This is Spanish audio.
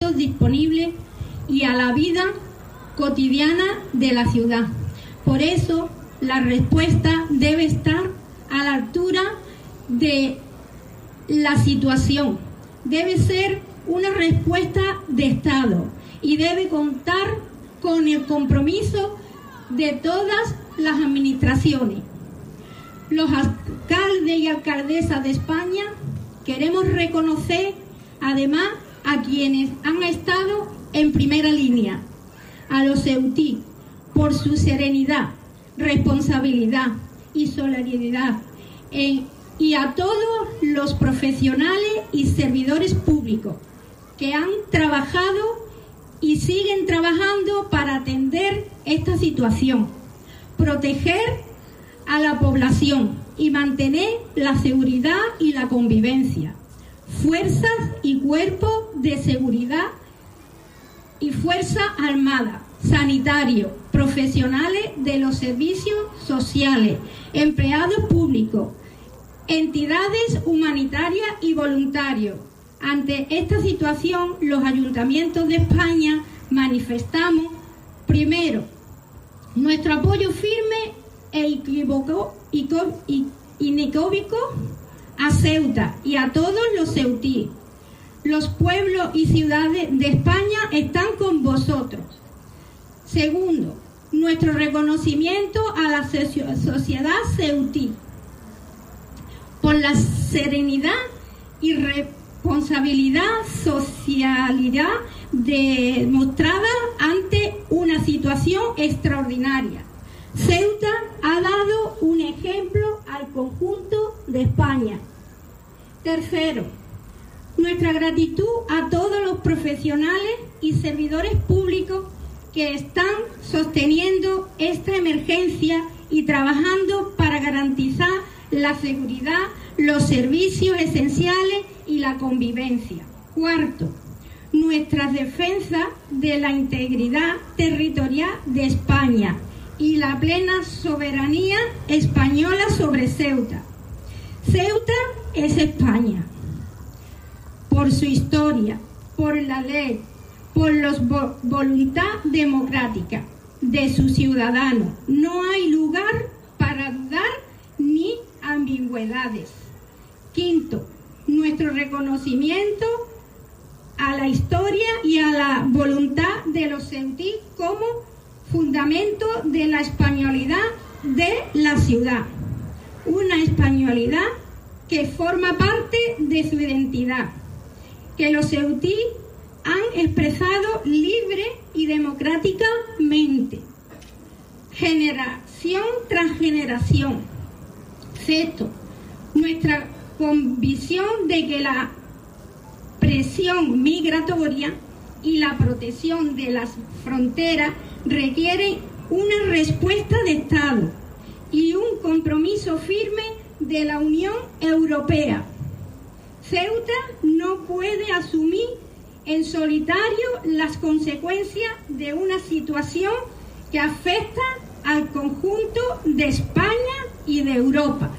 recursos disponibles y a la vida cotidiana de la ciudad. Por eso, la respuesta debe estar a la altura de la situación. Debe ser una respuesta de Estado y debe contar con el compromiso de todas las administraciones. Los alcaldes y alcaldesas de España queremos reconocer además a quienes han estado en primera línea, a los ceutí, por su serenidad, responsabilidad y solidaridad, y a todos los profesionales y servidores públicos que han trabajado y siguen trabajando para atender esta situación, proteger a la población y mantener la seguridad y la convivencia. Fuerzas y cuerpos de seguridad y Fuerza Armada, sanitarios, profesionales de los servicios sociales, empleados públicos, entidades humanitarias y voluntarios. Ante esta situación, los ayuntamientos de España manifestamos, primero, nuestro apoyo firme e inequívoco a Ceuta y a todos los ceutíes. Los pueblos y ciudades de España están con vosotros. Segundo, nuestro reconocimiento a la sociedad ceutí por la serenidad y responsabilidad socialidad demostrada ante una situación extraordinaria. Ceuta ha dado un ejemplo al conjunto de España. Tercero, nuestra gratitud a todos los profesionales y servidores públicos que están sosteniendo esta emergencia y trabajando para garantizar la seguridad, los servicios esenciales y la convivencia. Cuarto, nuestra defensa de la integridad territorial de España y la plena soberanía española sobre Ceuta. Ceuta es España, por su historia, por la ley, por la voluntad democrática de sus ciudadanos. No hay lugar para dudar ni ambigüedades. Quinto, nuestro reconocimiento a la historia y a la voluntad de los ceutí como fundamento de la españolidad de la ciudad. Una españolidad que forma parte de su identidad, que los ceutí han expresado libre y democráticamente, generación tras generación. Sexto, nuestra convicción de que la presión migratoria y la protección de las fronteras requieren una respuesta de Estado y un compromiso firme de la Unión Europea. Ceuta no puede asumir en solitario las consecuencias de una situación que afecta al conjunto de España y de Europa.